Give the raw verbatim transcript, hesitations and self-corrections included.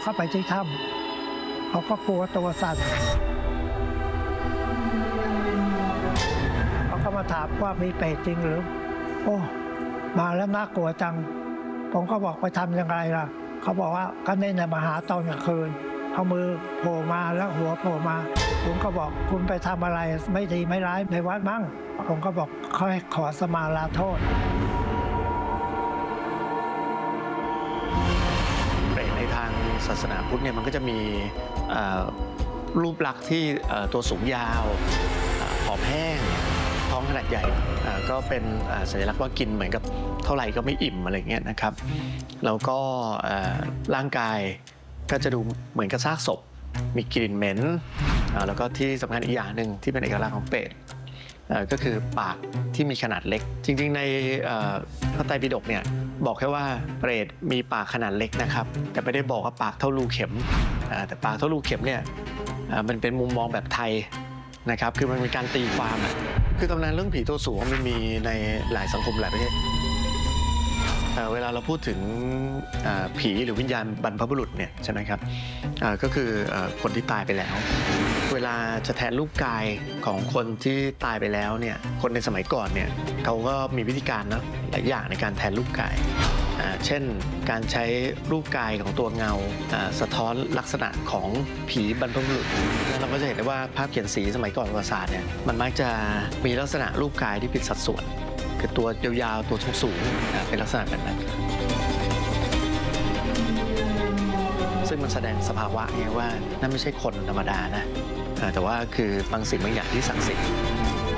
เข้าไปที่ถ้ำเขาก็กลัวตัวสั่นเขาก็มาถามว่ามีเปรตจริงหรือโอ้มาแล้วน่ากลัวจังผมก็บอกไปทำยังไงล่ะเขาบอกว่าก็เน้นมาหาตอนกลางคืนเอามือโผล่มาแล้วหัวโผล่มาผมก็บอกคุณไปทำอะไรไม่ดีไม่ร้ายในวัดมั้งผมก็บอกเขาให้ขอสมาลาโทษในทางศาสนาพุทธเนี่ยมันก็จะมีรูปลักษณ์ที่ตัวสูงยาวผอมแห้งท้องขนาดใหญ่ก็เป็นสัญลักษณ์ว่ากินเหมือนกับเท่าไหร่ก็ไม่อิ่มอะไรเงี้ยนะครับแล้วก็ร่างกายก็จะดูเหมือนกับซากศพมีกลิ่นเหม็นแล้วก็ที่สำคัญอีกอย่างหนึ่งที่เป็นเอกลักษณ์ของเปรตก็คือปากที่มีขนาดเล็กจริงๆในพระไตรปิฎกเนี่ยบอกแค่ว่าเปรตมีปากขนาดเล็กนะครับแต่ไม่ได้บอกว่าปากเท่ารูเข็มแต่ปากเท่ารูเข็มเนี่ยมันเป็นมุมมองแบบไทยนะครับคือมันมีการตีความคือตำนานเรื่องผีตัวสูงมันมีในหลายสังคมหลายประเทศเวลาเราพูดถึงผีหรือวิญญาณบรรพบุรุษเนี่ยใช่ไหมครับก็คือคนที่ตายไปแล้วเวลาจะแทนรูปกายของคนที่ตายไปแล้วเนี่ยคนในสมัยก่อนเนี่ยเขาก็มีวิธีการนะหลายอย่างในการแทนรูปกายเช่นการใช้รูปกายของตัวเงาสะท้อนลักษณะของผีบรรพบุรุษแล้วเราก็จะเห็นได้ว่าภาพเขียนสีสมัยก่อนประวัติศาสตร์เนี่ยมันมักจะมีลักษณะรูปกายที่ผิดสัดส่วนคือตัวยาวๆตัวสูงๆเป็นลักษณะแบบนั้นซึ่งมันแสดงสภาวะไงว่านั่นไม่ใช่คนธรรมดานะแต่ว่าคือบางสิ่งบางอย่างที่ศักดิ์สิทธิ์